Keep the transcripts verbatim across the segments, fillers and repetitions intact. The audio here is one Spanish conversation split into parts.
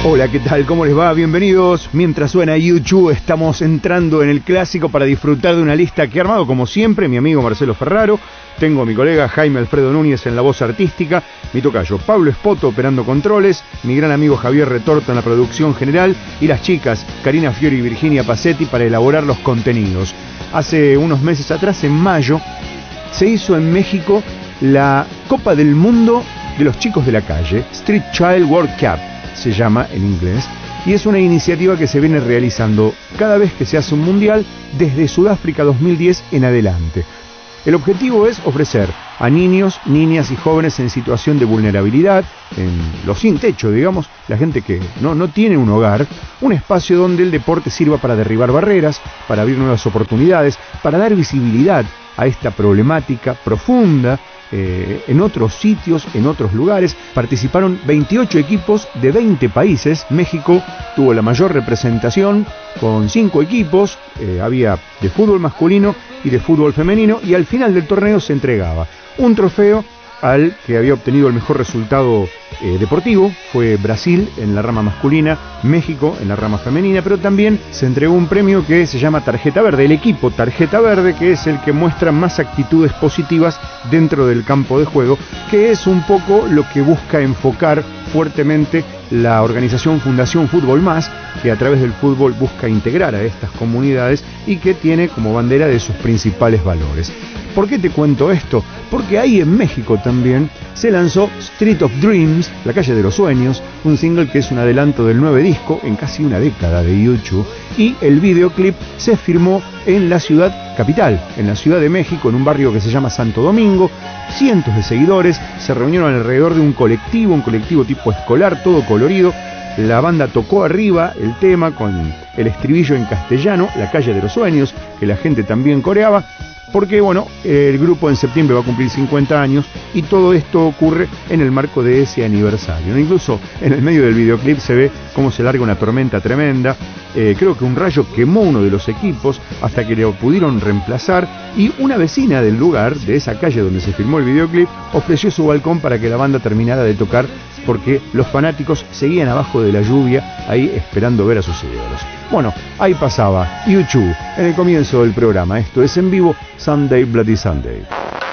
Hola, ¿qué tal? ¿Cómo les va? Bienvenidos. Mientras suena YouTube, estamos entrando en el clásico para disfrutar de una lista que ha armado, como siempre, mi amigo Marcelo Ferraro. Tengo a mi colega Jaime Alfredo Núñez en la voz artística, mi tocayo Pablo Espoto operando controles, mi gran amigo Javier Retorta en la producción general y las chicas Karina Fiori y Virginia Pacetti para elaborar los contenidos. Hace unos meses atrás, en mayo, se hizo en México la Copa del Mundo de los Chicos de la Calle, Street Child World Cup se llama en inglés, y es una iniciativa que se viene realizando cada vez que se hace un mundial desde Sudáfrica dos mil diez en adelante. El objetivo es ofrecer a niños, niñas y jóvenes en situación de vulnerabilidad, en los sin techo, digamos, la gente que no, no tiene un hogar, un espacio donde el deporte sirva para derribar barreras, para abrir nuevas oportunidades, para dar visibilidad a esta problemática profunda. Eh, en otros sitios, en otros lugares, participaron veintiocho equipos de veinte países. México tuvo la mayor representación con cinco equipos, eh, había de fútbol masculino y de fútbol femenino, y al final del torneo se entregaba un trofeo al que había obtenido el mejor resultado eh, deportivo. Fue Brasil en la rama masculina, México en la rama femenina, pero también se entregó un premio que se llama Tarjeta Verde, el equipo Tarjeta Verde, que es el que muestra más actitudes positivas dentro del campo de juego, que es un poco lo que busca enfocar fuertemente la organización Fundación Fútbol Más, que a través del fútbol busca integrar a estas comunidades y que tiene como bandera de sus principales valores. ¿Por qué te cuento esto? Porque ahí en México también se lanzó Street of Dreams, la calle de los sueños, un single que es un adelanto del nuevo disco en casi una década de YouTube, y el videoclip se filmó en la ciudad capital, en la Ciudad de México, en un barrio que se llama Santo Domingo. Cientos de seguidores se reunieron alrededor de un colectivo, un colectivo tipo escolar, todo colorido. La banda tocó arriba el tema con el estribillo en castellano, La calle de los sueños, que la gente también coreaba, porque bueno, el grupo en septiembre va a cumplir cincuenta años y todo esto ocurre en el marco de ese aniversario, ¿no? Incluso en el medio del videoclip se ve cómo se larga una tormenta tremenda. Eh, creo que un rayo quemó uno de los equipos hasta que lo pudieron reemplazar, y una vecina del lugar, de esa calle donde se filmó el videoclip, ofreció su balcón para que la banda terminara de tocar, porque los fanáticos seguían abajo de la lluvia ahí esperando ver a sus ídolos. Bueno, ahí pasaba YouTube en el comienzo del programa. Esto es en vivo, Sunday Bloody Sunday.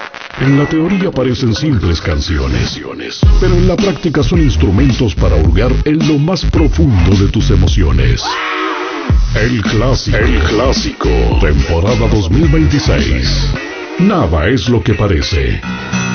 En la teoría parecen simples canciones, pero en la práctica son instrumentos para hurgar en lo más profundo de tus emociones. El clásico, el clásico, temporada dos mil veintiséis. Nada es lo que parece.